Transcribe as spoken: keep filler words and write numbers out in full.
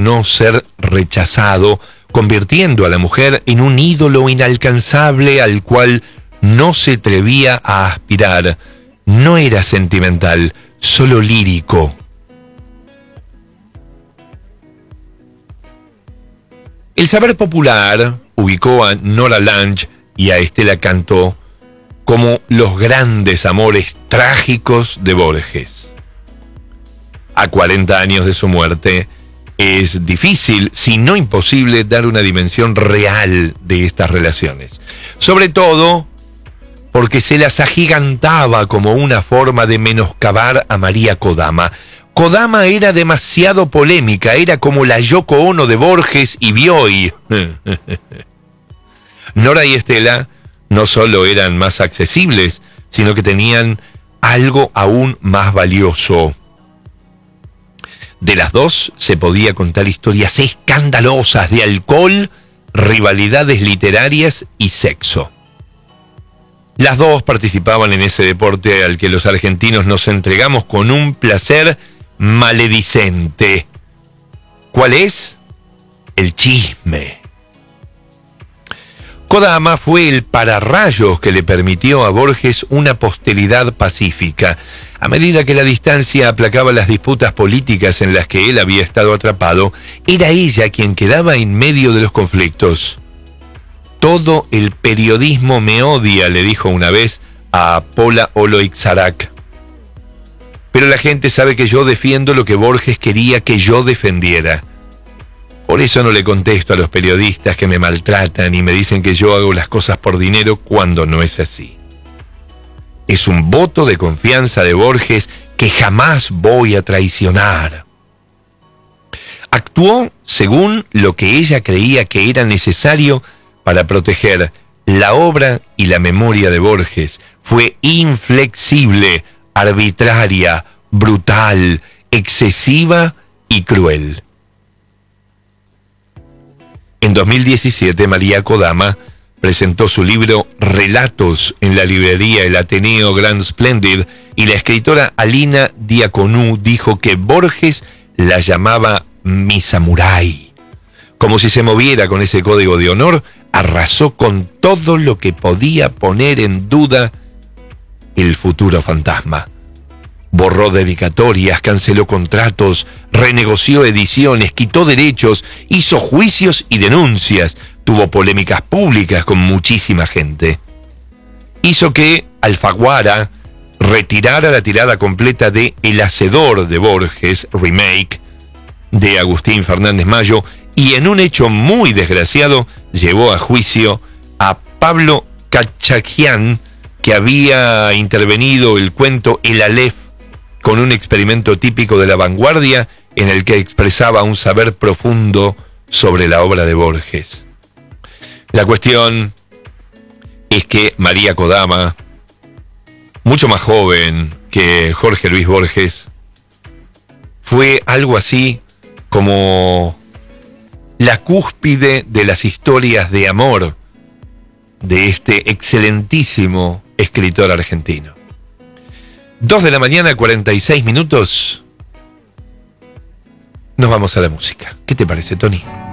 no ser rechazado, convirtiendo a la mujer en un ídolo inalcanzable al cual no se atrevía a aspirar. No era sentimental, solo lírico. El saber popular ubicó a Nora Lange y a Estela Cantó como los grandes amores trágicos de Borges. A cuarenta años de su muerte, es difícil, si no imposible, dar una dimensión real de estas relaciones. Sobre todo porque se las agigantaba como una forma de menoscabar a María Kodama. Kodama era demasiado polémica, era como la Yoko Ono de Borges y Bioy. Nora y Estela no solo eran más accesibles, sino que tenían algo aún más valioso. De las dos se podía contar historias escandalosas de alcohol, rivalidades literarias y sexo. Las dos participaban en ese deporte al que los argentinos nos entregamos con un placer maledicente. ¿Cuál es? El chisme. Kodama fue el pararrayos que le permitió a Borges una posteridad pacífica. A medida que la distancia aplacaba las disputas políticas en las que él había estado atrapado, era ella quien quedaba en medio de los conflictos. Todo el periodismo me odia, le dijo una vez a Pola Oloitzarak. Pero la gente sabe que yo defiendo lo que Borges quería que yo defendiera. Por eso no le contesto a los periodistas que me maltratan y me dicen que yo hago las cosas por dinero cuando no es así. Es un voto de confianza de Borges que jamás voy a traicionar. Actuó según lo que ella creía que era necesario para proteger la obra y la memoria de Borges. Fue inflexible, arbitraria, brutal, excesiva y cruel. En dos mil diecisiete, María Kodama presentó su libro Relatos en la librería El Ateneo Grand Splendid y la escritora Alina Diaconú dijo que Borges la llamaba mi samurái. Como si se moviera con ese código de honor, arrasó con todo lo que podía poner en duda el futuro fantasma. Borró dedicatorias, canceló contratos, renegoció ediciones, quitó derechos, hizo juicios y denuncias, tuvo polémicas públicas con muchísima gente. Hizo que Alfaguara retirara la tirada completa de El Hacedor de Borges, remake, de Agustín Fernández Mayo, y en un hecho muy desgraciado llevó a juicio a Pablo Cachaquian, que había intervenido el cuento El Aleph con un experimento típico de la vanguardia en el que expresaba un saber profundo sobre la obra de Borges. La cuestión es que María Kodama, mucho más joven que Jorge Luis Borges, fue algo así como la cúspide de las historias de amor de este excelentísimo escritor argentino. Dos de la mañana, cuarenta y seis minutos. Nos vamos a la música. ¿Qué te parece, Tony?